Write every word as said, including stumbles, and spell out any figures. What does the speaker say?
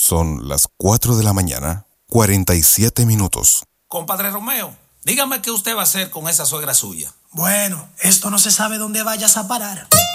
Son las cuatro de la mañana, cuarenta y siete minutos. Compadre Romeo, dígame qué usted va a hacer con esa suegra suya. Bueno, esto no se sabe dónde vayas a parar.